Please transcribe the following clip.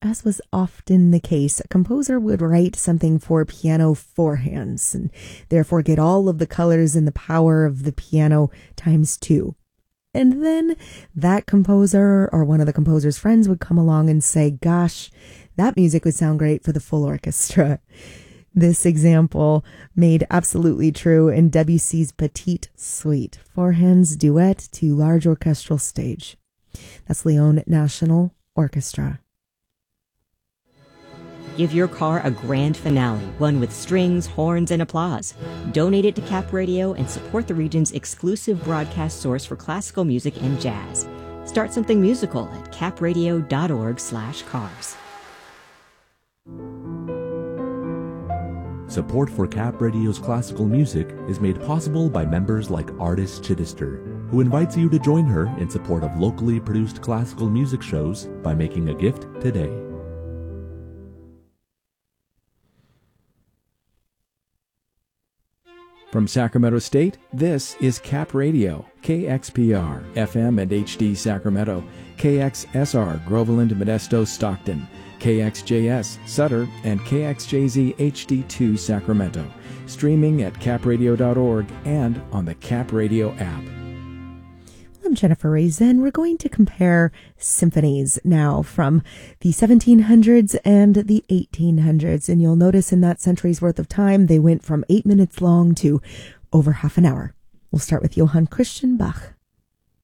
as was often the case, a composer would write something for piano four hands and therefore get all of the colors and the power of the piano times two. And then that composer or one of the composer's friends would come along and say, gosh, that music would sound great for the full orchestra. This example made absolutely true in Debussy's Petite Suite, four hands duet to large orchestral stage. That's Lyon National Orchestra. Give your car a grand finale, one with strings, horns, and applause. Donate it to Cap Radio and support the region's exclusive broadcast source for classical music and jazz. Start something musical at capradio.org/cars. Support for Cap Radio's classical music is made possible by members like Artis Chittister, who invites you to join her in support of locally produced classical music shows by making a gift today. From Sacramento State, this is Cap Radio, KXPR, FM and HD Sacramento, KXSR, Groveland, Modesto, Stockton, KXJS, Sutter, and KXJZ HD2 Sacramento, streaming at capradio.org and on the Cap Radio app. I'm Jennifer Raisin. We're going to compare symphonies now from the 1700s and the 1800s. And you'll notice in that century's worth of time, they went from 8 minutes long to over half an hour. We'll start with Johann Christian Bach.